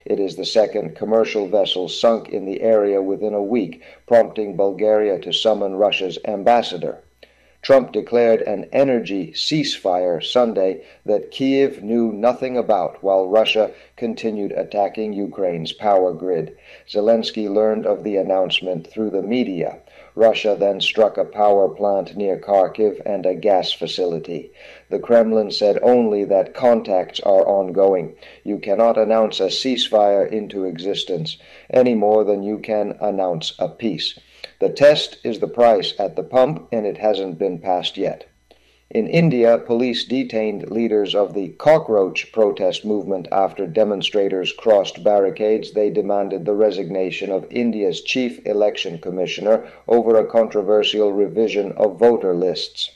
It is the second commercial vessel sunk in the area within a week, prompting Bulgaria to summon Russia's ambassador. Trump declared an energy ceasefire Sunday that Kyiv knew nothing about while Russia continued attacking Ukraine's power grid. Zelensky learned of the announcement through the media. Russia then struck a power plant near Kharkiv and a gas facility. The Kremlin said only that contacts are ongoing. You cannot announce a ceasefire into existence any more than you can announce a peace. The test is the price at the pump, and it hasn't been passed yet. In India, police detained leaders of the cockroach protest movement after demonstrators crossed barricades. They demanded the resignation of India's chief election commissioner over a controversial revision of voter lists.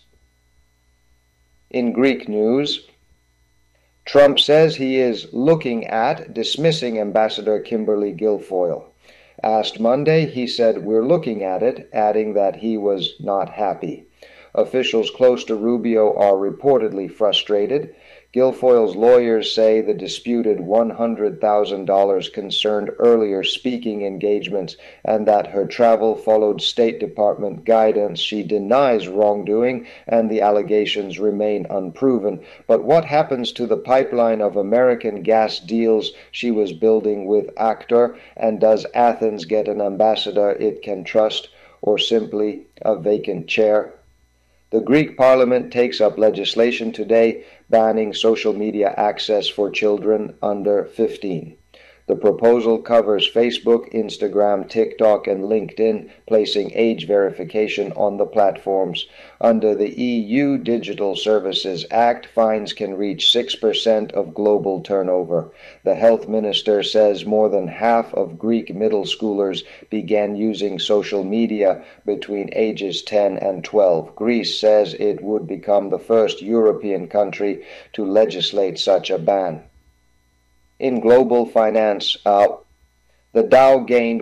In Greek news, Trump says he is looking at dismissing Ambassador Kimberly Guilfoyle. Asked Monday, he said, "We're looking at it," adding that he was not happy. Officials close to Rubio are reportedly frustrated. Guilfoyle's lawyers say the disputed $100,000 concerned earlier speaking engagements and that her travel followed State Department guidance. She denies wrongdoing and the allegations remain unproven. But what happens to the pipeline of American gas deals she was building with Actor? And does Athens get an ambassador it can trust, or simply a vacant chair? The Greek parliament takes up legislation today banning social media access for children under 15. The proposal covers Facebook, Instagram, TikTok, and LinkedIn, placing age verification on the platforms. Under the EU Digital Services Act, fines can reach 6% of global turnover. The health minister says more than half of Greek middle schoolers began using social media between ages 10 and 12. Greece says it would become the first European country to legislate such a ban. In global finance, the Dow gained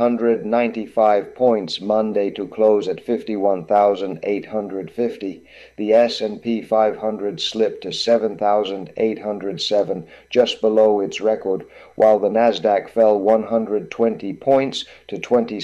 195 points Monday to close at 51,850. The S&P 500 slipped to 7,807, just below its record, while the Nasdaq fell 120 points to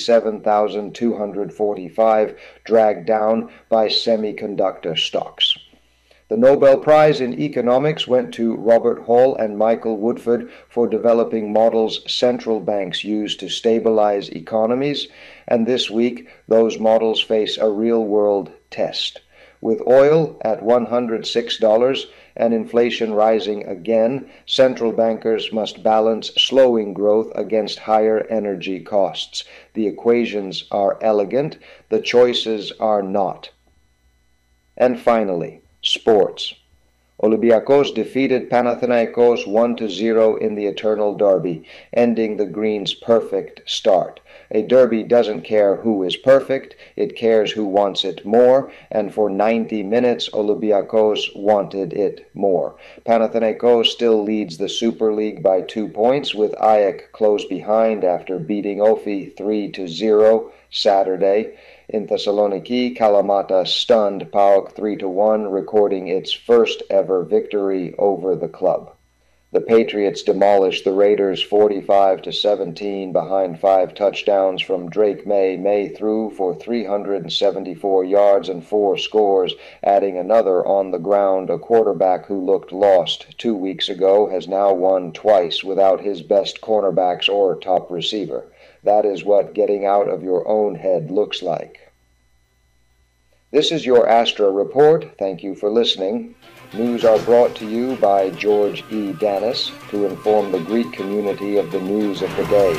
27,245, dragged down by semiconductor stocks. The Nobel Prize in Economics went to Robert Hall and Michael Woodford for developing models central banks use to stabilize economies, and this week those models face a real-world test. With oil at $106 and inflation rising again, central bankers must balance slowing growth against higher energy costs. The equations are elegant, the choices are not. And finally, sports. Olympiacos defeated Panathinaikos 1-0 in the Eternal Derby, ending the Greens' perfect start. A derby doesn't care who is perfect, it cares who wants it more, and for 90 minutes Olympiacos wanted it more. Panathinaikos still leads the Super League by 2 points, with AEK close behind after beating OFI 3-0 Saturday. In Thessaloniki, Kalamata stunned PAOK 3-1, recording its first ever victory over the club. The Patriots demolished the Raiders 45-17 behind 5 touchdowns from Drake May. May threw for 374 yards and 4 scores, adding another on the ground. A quarterback who looked lost 2 weeks ago has now won twice without his best cornerbacks or top receiver. That is what getting out of your own head looks like. This is your Astra Report. Thank you for listening. News are brought to you by George E. Danis to inform the Greek community of the news of the day.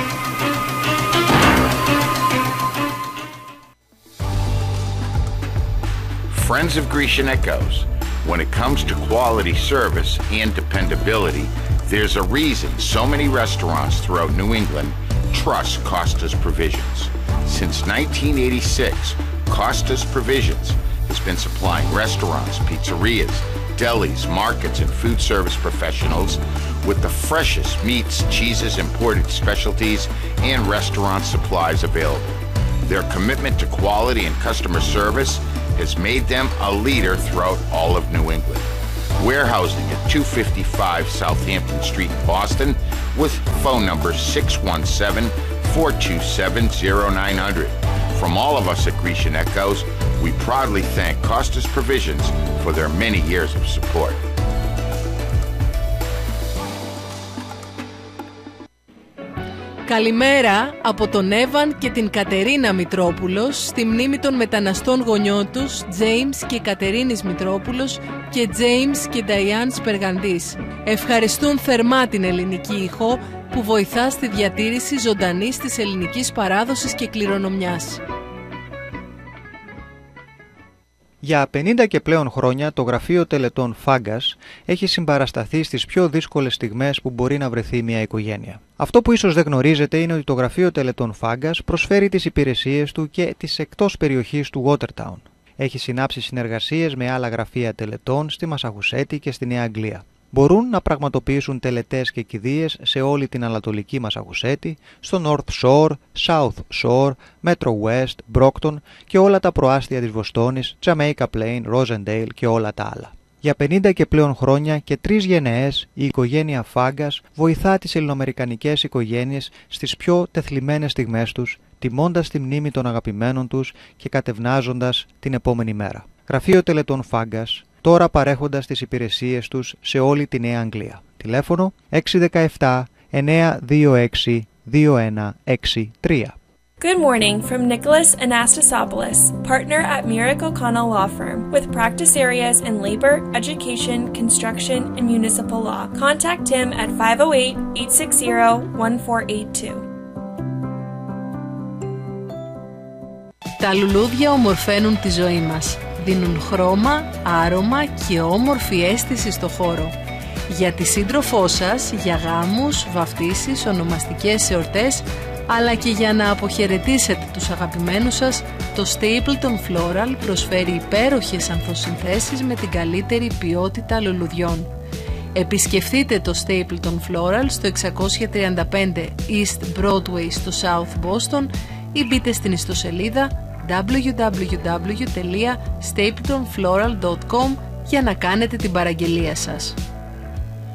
Friends of Grecian Echoes, when it comes to quality service and dependability, there's a reason so many restaurants throughout New England trust Costa's Provisions. Since 1986, Costa's Provisions has been supplying restaurants, pizzerias, delis, markets, and food service professionals with the freshest meats, cheeses, imported specialties, and restaurant supplies available. Their commitment to quality and customer service has made them a leader throughout all of New England. Warehousing at 255 Southampton Street in Boston with phone number 617-427-0900. From all of us at Grecian Echoes, we proudly thank Costas Provisions for their many years of support. Καλημέρα από τον Έβαν και την Κατερίνα Μητρόπουλος στη μνήμη των μεταναστών γονιών τους James και Κατερίνης Μητρόπουλος και James και Diane Σπεργαντής. Ευχαριστούν θερμά την ελληνική ήχο που βοηθά στη διατήρηση ζωντανής της ελληνικής παράδοσης και κληρονομιάς. Για 50 και πλέον χρόνια το γραφείο τελετών Φάγκας έχει συμπαρασταθεί στις πιο δύσκολες στιγμές που μπορεί να βρεθεί μια οικογένεια. Αυτό που ίσως δεν γνωρίζετε είναι ότι το γραφείο τελετών Φάγκας προσφέρει τις υπηρεσίες του και τις εκτός περιοχής του Watertown. Έχει συνάψει συνεργασίες με άλλα γραφεία τελετών στη Μασαχουσέτη και στη Νέα Αγγλία. Μπορούν να πραγματοποιήσουν τελετές και κηδείες σε όλη την Ανατολική Μασαχουσέτη, στο North Shore, South Shore, Metro West, Brockton και όλα τα προάστια της Βοστόνης, Jamaica Plain, Rosendale και όλα τα άλλα. Για 50 και πλέον χρόνια και 3 γενναίες η οικογένεια Φάγκας βοηθά τις ελληνοαμερικανικές οικογένειες στις πιο τεθλιμμένες στιγμές τους, τιμώντας τη μνήμη των αγαπημένων τους και κατευνάζοντας την επόμενη μέρα. Γραφείο τελετών Φάγκας, τώρα παρέχοντας τις υπηρεσίες τους σε όλη τη Νέα Αγγλία. Τηλέφωνο 617 926 2163. Good morning from Nicholas Anastasopoulos, partner at Merrick O'Connell Law Firm, with practice areas in labor, education, construction, and municipal law. Contact him at 508-860-1482. Τα λουλούδια ομορφαίνουν τη ζωή μας. Δίνουν χρώμα, άρωμα και όμορφη αίσθηση στο χώρο. Για τη σύντροφό σας, για γάμους, βαφτίσεις, ονομαστικές εορτές, αλλά και για να αποχαιρετήσετε τους αγαπημένους σας, το Stapleton Floral προσφέρει υπέροχες ανθοσυνθέσεις με την καλύτερη ποιότητα λουλουδιών. Επισκεφτείτε το Stapleton Floral στο 635 East Broadway στο South Boston ή μπείτε στην ιστοσελίδα www.stapletonfloral.com για να κάνετε την παραγγελία σας.